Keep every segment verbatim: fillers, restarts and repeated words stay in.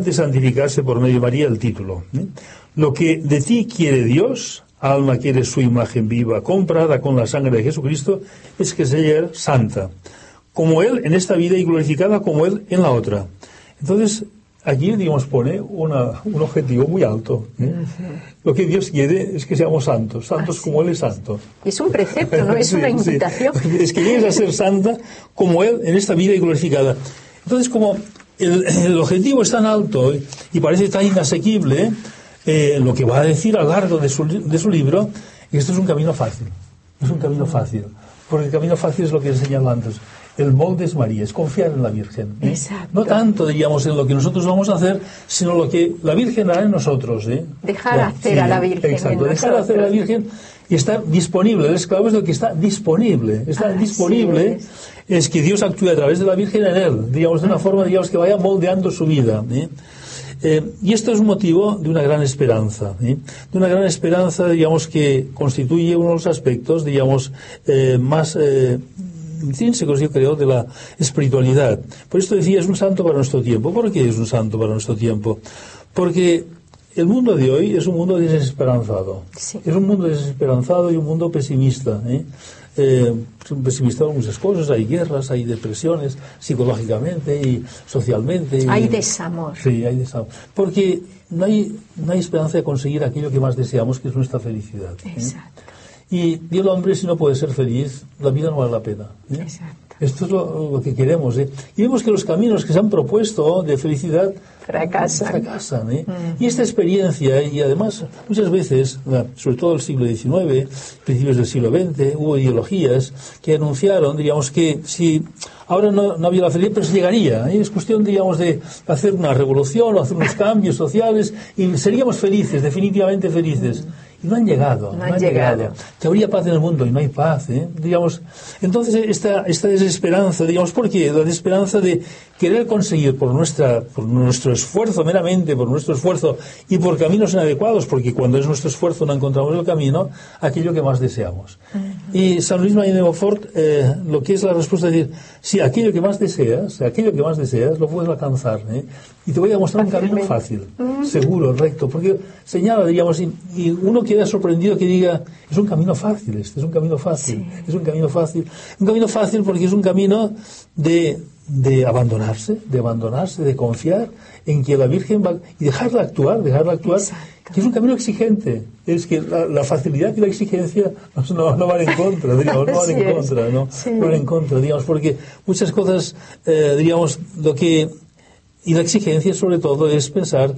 de santificarse por medio de María el título. ¿eh? Lo que de ti quiere Dios, alma quiere su imagen viva, comprada con la sangre de Jesucristo, es que sea santa, como Él en esta vida y glorificada como Él en la otra. Entonces, aquí, digamos, pone una, un objetivo muy alto. ¿eh? Uh-huh. Lo que Dios quiere es que seamos santos, santos Así como Él es santo. Es un precepto, no es sí, una invitación. Sí. Es que llegues a ser santa como Él en esta vida y glorificada. Entonces, como el, el objetivo es tan alto ¿eh? y parece tan inasequible, eh, lo que va a decir a lo largo de su, de su libro, esto es un camino fácil. Es un camino fácil. Porque el camino fácil es lo que he enseñado antes. El molde es María, es confiar en la Virgen. ¿eh? No tanto, diríamos, en lo que nosotros vamos a hacer, sino lo que la Virgen hará en nosotros. ¿eh? Dejar ya, hacer sí, a la Virgen. Exacto, dejar nosotros. hacer a la Virgen y estar disponible. El esclavo es lo que está disponible. Está Así disponible es. es que Dios actúe a través de la Virgen en él, digamos, de una forma, digamos, que vaya moldeando su vida. ¿eh? Eh, y esto es un motivo de una gran esperanza, ¿eh? de una gran esperanza, digamos, que constituye uno de los aspectos, digamos, eh, más eh, intrínsecos, yo creo, de la espiritualidad. Por esto decía, es un santo para nuestro tiempo. ¿Por qué es un santo para nuestro tiempo? Porque el mundo de hoy es un mundo desesperanzado. Sí. Es un mundo desesperanzado y un mundo pesimista, ¿eh? Eh, pesimista en muchas cosas, hay guerras, hay depresiones psicológicamente y socialmente. Hay y, desamor. Sí, hay desamor. Porque no hay, no hay esperanza de conseguir aquello que más deseamos, que es nuestra felicidad. ¿eh? Exacto. Y, y el hombre, si no puede ser feliz, la vida no vale la pena. ¿eh? Exacto. Esto es lo, lo que queremos. ¿eh? Y vemos que los caminos que se han propuesto de felicidad fracasan. fracasan ¿eh? mm. Y esta experiencia, y además muchas veces, sobre todo el siglo diecinueve, principios del siglo veinte, hubo ideologías que anunciaron, diríamos, que si ahora no, no había la felicidad, pero se llegaría. ¿eh? Es cuestión, digamos, de hacer una revolución o hacer unos cambios sociales y seríamos felices, definitivamente felices. Mm. Y no han llegado, no, no han, han llegado. llegado. Que habría paz en el mundo y no hay paz, ¿eh? digamos. Entonces esta, esta desesperanza, digamos, ¿por qué? La desesperanza de querer conseguir por nuestra, por nuestro esfuerzo meramente, por nuestro esfuerzo y por caminos inadecuados, porque cuando es nuestro esfuerzo no encontramos el camino, aquello que más deseamos. Uh-huh. Y San Luis María de Montfort, eh, lo que es la respuesta es decir, sí, aquello que más deseas, aquello que más deseas, lo puedes alcanzar, ¿eh? Y te voy a mostrar un camino fácil, uh-huh. seguro, recto, porque señala, digamos, y, y uno queda sorprendido que diga, es un camino fácil este, es un camino fácil, sí. es un camino fácil, un camino fácil porque es un camino de, de abandonarse, de abandonarse, de confiar en que la Virgen va, y dejarla actuar, dejarla actuar, Exacto. que es un camino exigente, es que la, la facilidad y la exigencia no, no van en contra, digamos, no van en contra, no, sí. no van en contra, digamos, porque muchas cosas, eh, digamos, lo que, y la exigencia sobre todo es pensar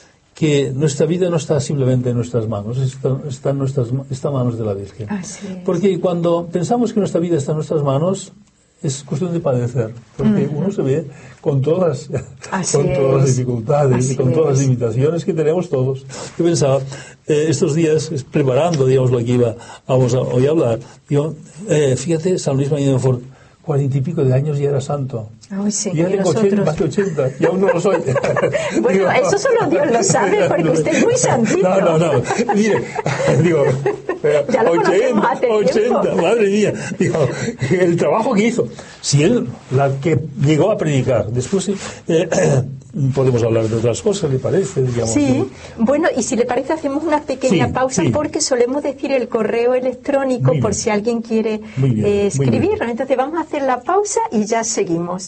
que nuestra vida no está simplemente en nuestras manos, está, está en nuestras está en manos de la Virgen. Así es. Porque cuando pensamos que nuestra vida está en nuestras manos, es cuestión de padecer, porque uh-huh. uno se ve con todas, con todas las dificultades Así y con es. todas las limitaciones que tenemos todos. Yo pensaba, eh, estos días, preparando, digamos, lo que iba vamos a hoy a hablar, digo, eh, fíjate, San Luis María de Montfort, cuarenta y pico de años ya era santo. Ay, sí, y ya tengo ochenta, más de ochenta, y aún no lo soy. Bueno, digo, eso solo Dios lo sabe, porque usted es muy santito. No, no, no. Mire, digo, ya lo ochenta, ochenta, madre mía. Digo, el trabajo que hizo. Si él, la que llegó a predicar, después eh, podemos hablar de otras cosas, ¿le parece? Digamos, sí, ¿sí? Bueno, y si le parece hacemos una pequeña sí, pausa sí. porque solemos decir el correo electrónico muy por bien. si alguien quiere bien, eh, escribirnos. Entonces vamos a hacer la pausa y ya seguimos.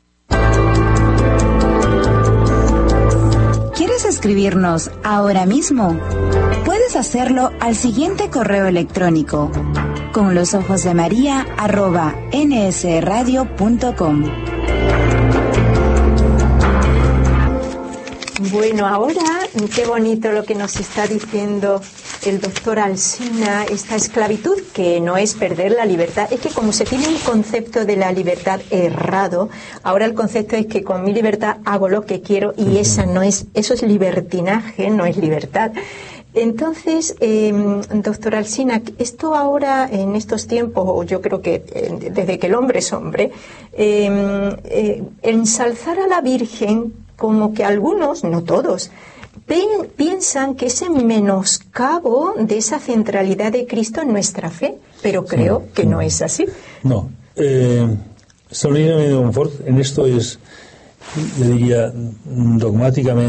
¿Quieres escribirnos ahora mismo? Puedes hacerlo al siguiente correo electrónico: con los ojos de María arroba nsradio punto com. Bueno, ahora qué bonito lo que nos está diciendo el doctor Alsina, esta esclavitud que no es perder la libertad, es que como se tiene un concepto de la libertad errado, ahora el concepto es que con mi libertad hago lo que quiero y uh-huh. esa no es, eso es libertinaje, no es libertad. Entonces, eh, doctor Alsina, esto ahora en estos tiempos, o yo creo que eh, desde que el hombre es hombre, eh, eh, ensalzar a la Virgen como que algunos, no todos, ven, piensan que es en menoscabo de esa centralidad de Cristo en nuestra fe, pero creo sí, que no. no es así. No. Eh, San Luis de Montfort en esto es, le diría, dogmáticamente